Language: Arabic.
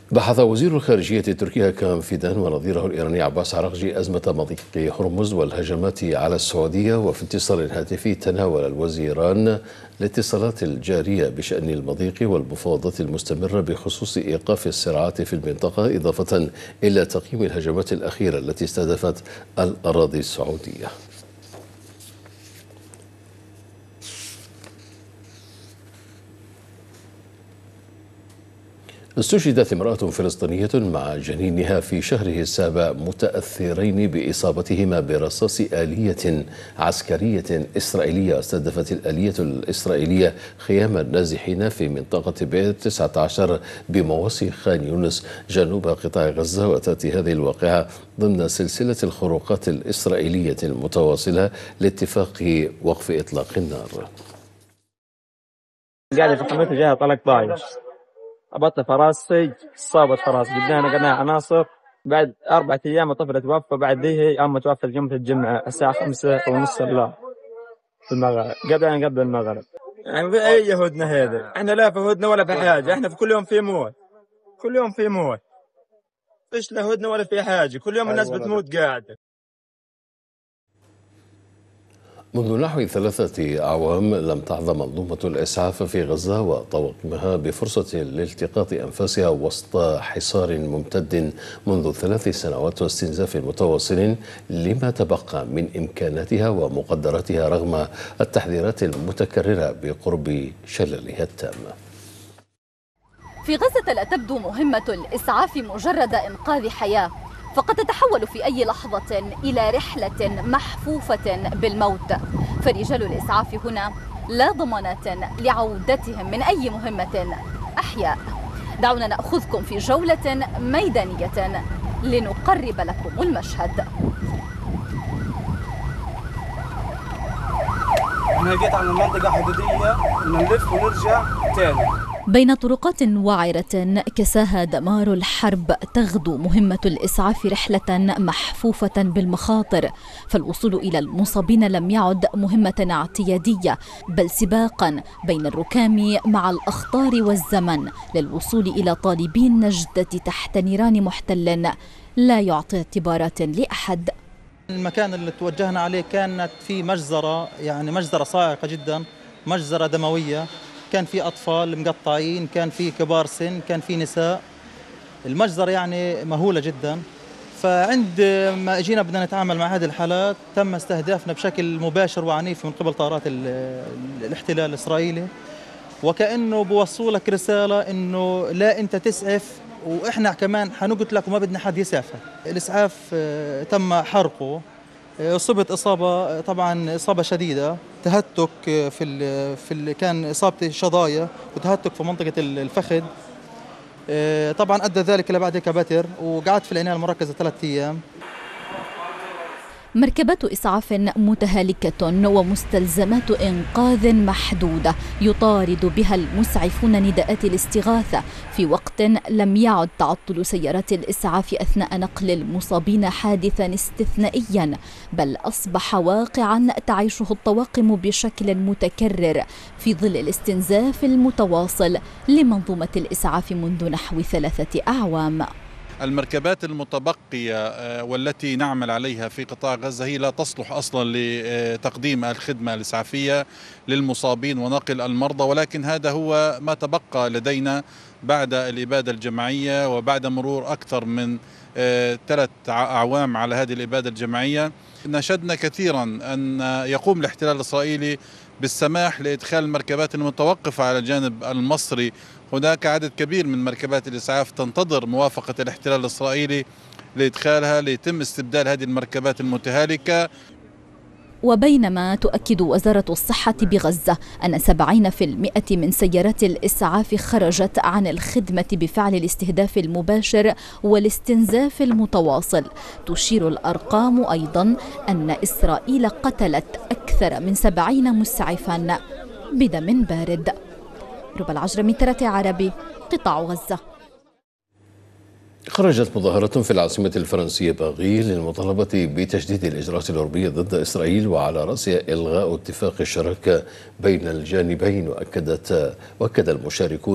بحث وزير الخارجية التركي هاكان فيدان ونظيره الإيراني عباس عراقجي أزمة مضيق هرمز والهجمات على السعودية. وفي اتصال هاتفي تناول الوزيران الاتصالات الجارية بشأن المضيق والمفاوضات المستمرة بخصوص إيقاف الصراعات في المنطقة، إضافة إلى تقييم الهجمات الأخيرة التي استهدفت الأراضي السعودية. استشهدت امرأة فلسطينية مع جنينها في شهره السابع متأثرين بإصابتهما برصاص آلية عسكرية إسرائيلية. استهدفت الآلية الإسرائيلية خيام النازحين في منطقة بئر 19 بمواسي خان يونس جنوب قطاع غزة، وتأتي هذه الواقعة ضمن سلسلة الخروقات الإسرائيلية المتواصلة لاتفاق وقف إطلاق النار. قاعدة في حملته جاها طلق طايش، أبطل فراسي صابت فراس قدامنا قناة عناصر. بعد 4 أيام الطفلة توفى، بعد ذي أمه توفت يوم الجمعة الساعة 5:30 في المغرب، قبل المغرب. يعني في أي يهودنا هذا؟ إحنا لا في هدنة ولا في حاجة، إحنا في كل يوم في موت، كل يوم في موت، فيش لا هدنة ولا في حاجة، كل يوم الناس بتموت قاعدة. منذ نحو 3 أعوام لم تعد منظومة الإسعاف في غزة وطواقمها بفرصة لالتقاط أنفاسها وسط حصار ممتد منذ 3 سنوات واستنزاف متواصل لما تبقى من إمكاناتها ومقدراتها، رغم التحذيرات المتكررة بقرب شللها التام. في غزة لا تبدو مهمة الإسعاف مجرد إنقاذ حياة، فقد تتحول في أي لحظة إلى رحلة محفوفة بالموت. فرجال الإسعاف هنا لا ضمانات لعودتهم من أي مهمة أحياء. دعونا نأخذكم في جولة ميدانية لنقرب لكم المشهد. أنا جيت على المنطقة حدودية، نلف ونرجع تاني. بين طرقات وعرة كساها دمار الحرب تغدو مهمة الإسعاف رحلة محفوفة بالمخاطر، فالوصول إلى المصابين لم يعد مهمة اعتيادية، بل سباقا بين الركام مع الأخطار والزمن للوصول إلى طالبي النجدة تحت نيران محتل لا يعطي اعتبارات لأحد. المكان اللي توجهنا عليه كانت في مجزرة، يعني مجزرة صاعقة جدا، مجزرة دموية، كان في أطفال مقطعين، كان في كبار سن، كان في نساء. المجزرة يعني مهولة جدا. فعند ما اجينا بدنا نتعامل مع هذه الحالات تم استهدافنا بشكل مباشر وعنيف من قبل طائرات الاحتلال الإسرائيلي، وكأنه بوصوا لك رسالة إنه لا أنت تسعف وإحنا كمان حنقتلك وما بدنا حد يسعفك. الإسعاف تم حرقه، أصبت إصابة، طبعا إصابة شديدة، تهتك كان إصابتي شظايا وتهتك في منطقة الفخذ. طبعا أدى ذلك إلى بعد كبتر، وقعدت في العناية المركزة 3 أيام. مركبات إسعاف متهالكة ومستلزمات إنقاذ محدودة يطارد بها المسعفون نداءات الاستغاثة، في وقت لم يعد تعطل سيارات الإسعاف أثناء نقل المصابين حادثا استثنائيا، بل أصبح واقعا تعيشه الطواقم بشكل متكرر في ظل الاستنزاف المتواصل لمنظومة الإسعاف منذ نحو 3 أعوام. المركبات المتبقية والتي نعمل عليها في قطاع غزة هي لا تصلح أصلا لتقديم الخدمة الإسعافية للمصابين ونقل المرضى، ولكن هذا هو ما تبقى لدينا بعد الإبادة الجماعية وبعد مرور أكثر من 3 أعوام على هذه الإبادة الجماعية. نشدنا كثيرا أن يقوم الاحتلال الإسرائيلي بالسماح لإدخال المركبات المتوقفة على الجانب المصري. هناك عدد كبير من مركبات الإسعاف تنتظر موافقة الاحتلال الإسرائيلي لإدخالها ليتم استبدال هذه المركبات المتهالكة. وبينما تؤكد وزارة الصحة بغزة أن 70% من سيارات الإسعاف خرجت عن الخدمة بفعل الاستهداف المباشر والاستنزاف المتواصل، تشير الأرقام أيضا أن إسرائيل قتلت أكثر من 70 مسعفا بدم بارد. ربى العجرمي، ترتي عربي، قطاع غزة. خرجت مظاهرة في العاصمة الفرنسية باريس للمطالبة بتجديد الإجراءات الأوروبية ضد إسرائيل، وعلى رأسها إلغاء اتفاق الشراكة بين الجانبين. وأكد المشاركون